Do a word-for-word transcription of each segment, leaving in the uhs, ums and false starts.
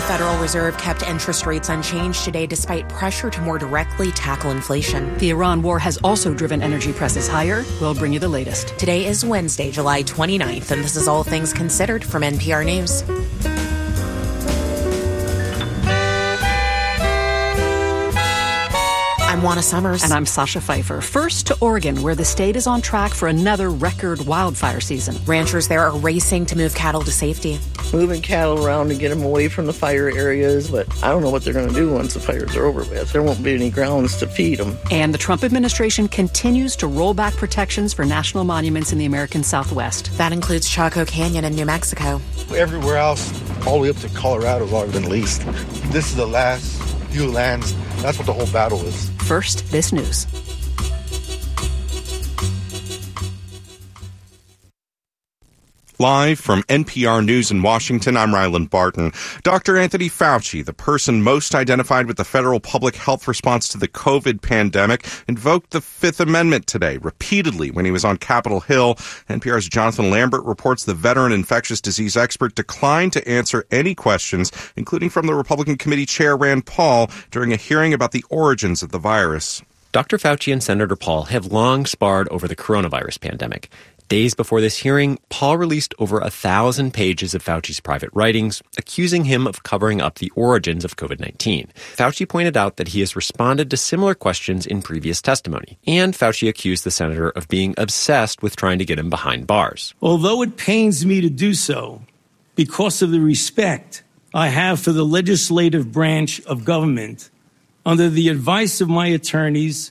The Federal Reserve kept interest rates unchanged today despite pressure to more directly tackle inflation. The Iran war has also driven energy prices higher. We'll bring you the latest. Today is Wednesday, July twenty-ninth, and this is All Things Considered from N P R News. I'm Juana Summers. And I'm Sasha Pfeiffer. First to Oregon, where the state is on track for another record wildfire season. Ranchers there are racing to move cattle to safety. Moving cattle around to get them away from the fire areas, but I don't know what they're going to do once the fires are over with. There won't be any grounds to feed them. And the Trump administration continues to roll back protections for national monuments in the American Southwest. That includes Chaco Canyon in New Mexico. Everywhere else, all the way up to Colorado, has already been leased. This is the last few lands. That's what the whole battle is. First, this news. Live from N P R News in Washington, I'm Ryland Barton. Doctor Anthony Fauci, the person most identified with the federal public health response to the COVID pandemic, invoked the Fifth Amendment today, repeatedly when he was on Capitol Hill. N P R's Jonathan Lambert reports the veteran infectious disease expert declined to answer any questions, including from the Republican Committee Chair Rand Paul, during a hearing about the origins of the virus. Doctor Fauci and Senator Paul have long sparred over the coronavirus pandemic. Days before this hearing, Paul released over a thousand pages of Fauci's private writings, accusing him of covering up the origins of COVID nineteen. Fauci pointed out that he has responded to similar questions in previous testimony, and Fauci accused the senator of being obsessed with trying to get him behind bars. Although it pains me to do so, because of the respect I have for the legislative branch of government, under the advice of my attorneys,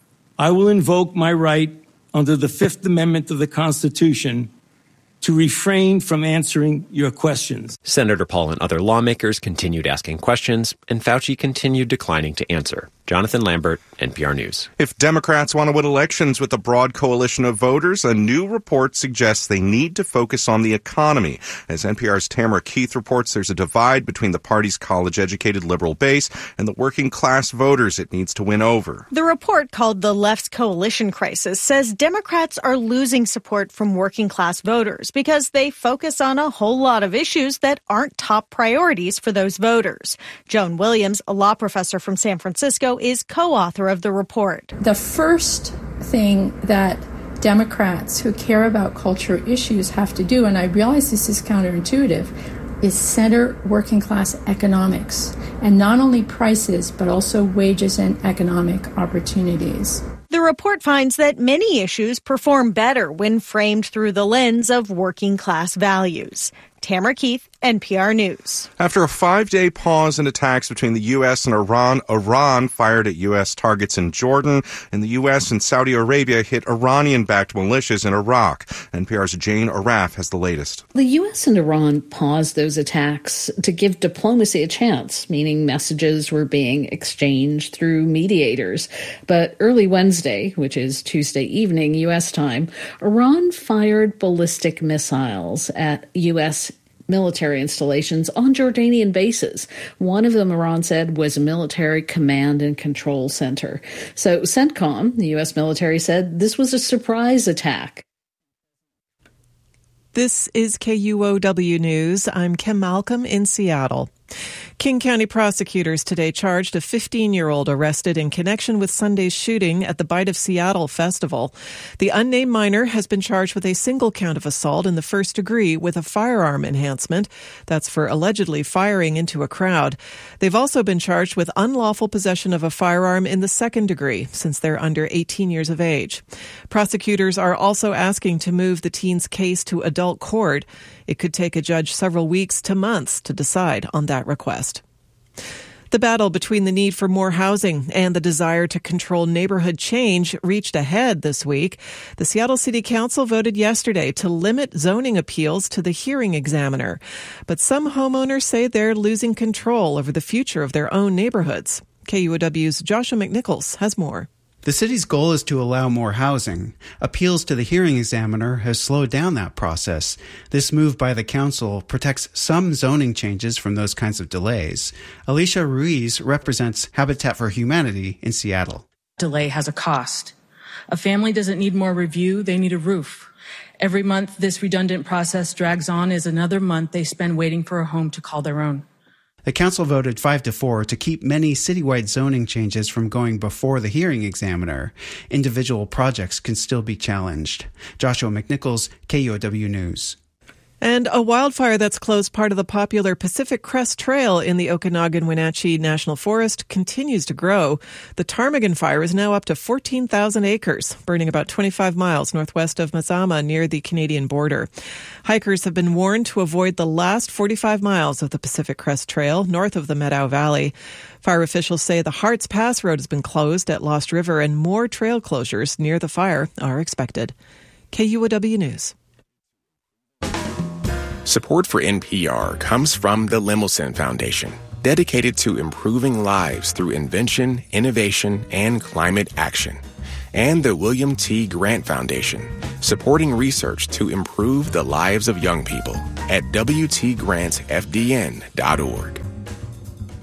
I will invoke my right under the Fifth Amendment of the Constitution to refrain from answering your questions. Senator Paul and other lawmakers continued asking questions, and Fauci continued declining to answer. Jonathan Lambert, N P R News. If Democrats want to win elections with a broad coalition of voters, a new report suggests they need to focus on the economy. As N P R's Tamara Keith reports, there's a divide between the party's college-educated liberal base and the working-class voters it needs to win over. The report, called The Left's Coalition Crisis, says Democrats are losing support from working-class voters because they focus on a whole lot of issues that aren't top priorities for those voters. Joan Williams, a law professor from San Francisco, is co-author of the report. The first thing that Democrats who care about culture issues have to do, and I realize this is counterintuitive, is center working class economics, and not only prices, but also wages and economic opportunities. The report finds that many issues perform better when framed through the lens of working class values. Tamara Keith, N P R News. After a five-day pause in attacks between the U S and Iran, Iran fired at U S targets in Jordan, and the U S and Saudi Arabia hit Iranian-backed militias in Iraq. N P R's Jane Araf has the latest. The U S and Iran paused those attacks to give diplomacy a chance, meaning messages were being exchanged through mediators. But early Wednesday, which is Tuesday evening U S time, Iran fired ballistic missiles at U S military installations on Jordanian bases. One of them, Iran said, was a military command and control center. So CENTCOM, the U S military, said this was a surprise attack. This is K U O W News. I'm Kim Malcolm in Seattle. King County prosecutors today charged a fifteen-year-old arrested in connection with Sunday's shooting at the Bite of Seattle Festival. The unnamed minor has been charged with a single count of assault in the first degree with a firearm enhancement. That's for allegedly firing into a crowd. They've also been charged with unlawful possession of a firearm in the second degree, since they're under eighteen years of age. Prosecutors are also asking to move the teen's case to adult court. It could take a judge several weeks to months to decide on that request. The battle between the need for more housing and the desire to control neighborhood change reached a head this week. The Seattle City Council voted yesterday to limit zoning appeals to the hearing examiner. But some homeowners say they're losing control over the future of their own neighborhoods. K U O W's Joshua McNichols has more. The city's goal is to allow more housing. Appeals to the hearing examiner has slowed down that process. This move by the council protects some zoning changes from those kinds of delays. Alicia Ruiz represents Habitat for Humanity in Seattle. Delay has a cost. A family doesn't need more review, they need a roof. Every month this redundant process drags on is another month they spend waiting for a home to call their own. The council voted five to four to keep many citywide zoning changes from going before the hearing examiner. Individual projects can still be challenged. Joshua McNichols, K U O W News. And a wildfire that's closed part of the popular Pacific Crest Trail in the Okanagan-Wenatchee National Forest continues to grow. The ptarmigan fire is now up to fourteen thousand acres, burning about twenty-five miles northwest of Mazama near the Canadian border. Hikers have been warned to avoid the last forty-five miles of the Pacific Crest Trail north of the Medow Valley. Fire officials say the Harts Pass Road has been closed at Lost River and more trail closures near the fire are expected. K U O W News. Support for N P R comes from the Lemelson Foundation, dedicated to improving lives through invention, innovation, and climate action. And the William T. Grant Foundation, supporting research to improve the lives of young people at W T grant F D N dot org.